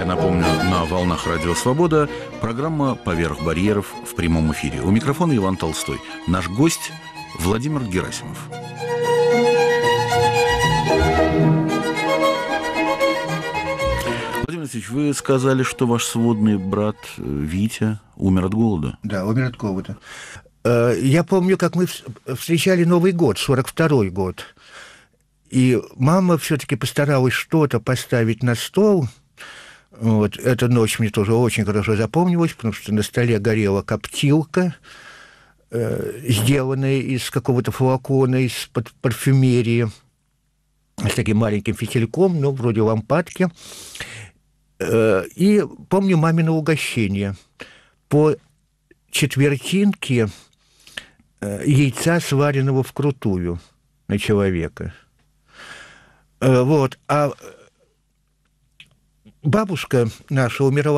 Я напомню, на волнах Радио Свобода программа «Поверх барьеров» в прямом эфире. У микрофона Иван Толстой. Наш гость Владимир Герасимов. Владимир Алексеевич, вы сказали, что ваш сводный брат Витя умер от голода. Да, умер от голода. Я помню, как мы встречали Новый год, 42-й год. И мама все-таки постаралась что-то поставить на стол. Вот. Эта ночь мне тоже очень хорошо запомнилась, потому что на столе горела коптилка, сделанная из какого-то флакона, из-под парфюмерии, с таким маленьким фитильком, ну, вроде лампадки. И помню мамино угощение. По четвертинке яйца, сваренного вкрутую на человека. Вот. А бабушка наша умерла